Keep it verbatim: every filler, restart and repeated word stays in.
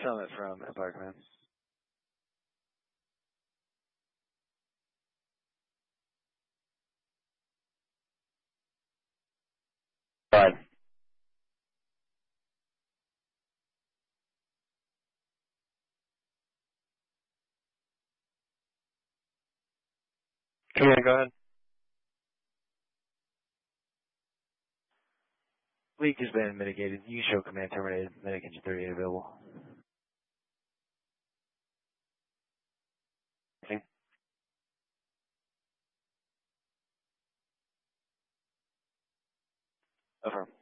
Summit from Empire Command. Fine. Command, go ahead. Leak has been mitigated. You can show command terminated. Medic engine thirty-eight available. Okay. Affirm.